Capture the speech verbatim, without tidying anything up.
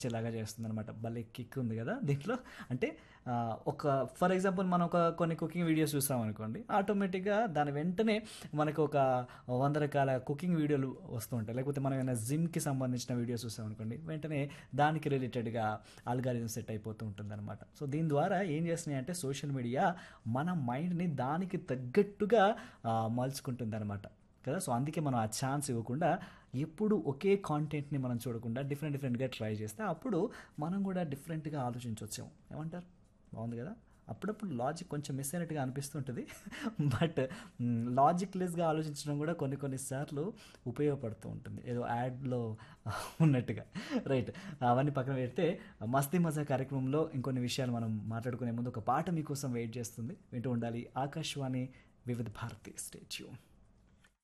ఇలాగా చేస్తుందనమాట. భలే కిక్ ఉంది గదా! దీంట్లో అంటే ఆహ్, ఒక ఫర్ ఎగ్జాంపుల్ మనం ఒక కొన్ని కుకింగ్ వీడియోస్ చూసామనుకోండి, ఆటోమేటిక్‌గా దాని వెంటనే మనకు ఒక వంద రకాల కుకింగ్ వీడియోలు వస్తూ ఉంటాయి. లేకపోతే మనం ఏమైనా జిమ్‌కి సంబంధించిన వీడియోస్ చూసామనుకోండి, వెంటనే దానికి రిలేటెడ్‌గా ఆల్గారిథం సెట్ అయిపోతూ ఉంటుందనమాట. సో, దీని ద్వారా ఏం చేస్తున్నాయంటే సోషల్ మీడియా మన మైండ్‌ని దానికి తగ్గట్టుగా ఆహ్, మలుచుకుంటుందనమాట. కదా! సో, అందుకే మనం ఆ ఛాన్స్ ఇవ్వకుండా ఎప్పుడు ఒకే కాంటెంట్‌ని మనం చూడకుండా డిఫరెంట్ డిఫరెంట్‌గా ట్రై చేస్తే అప్పుడు మనం కూడా డిఫరెంట్‌గా ఆలోచించొచ్చేమో. ఏమంటారు? బావుంది గదా! అప్పుడప్పుడు లాజిక్ కొంచెం మిస్ అయినట్టుగా అనిపిస్తుంటది. బట్ హ్మ్, లాజిక్ లెస్‌గా ఆలోచించడం కూడా కొన్ని కొన్ని సార్లు ఉపయోగపడుతూ ఉంటుంది. ఏదో యాడ్‌లో ఉన్నట్టుగా. రైట్. అవన్నీ పక్కన పెడితే 'మస్తీ మజా' కార్యక్రమంలో ఇంకొన్ని విషయాలు మనం మాట్లాడుకునే ముందు ఒక పాట మీకోసం వెయిట్ చేస్తుంది. వింటూ ఉండాలి. ఆకాశవాణి వివిధ భారతి. Stay tune.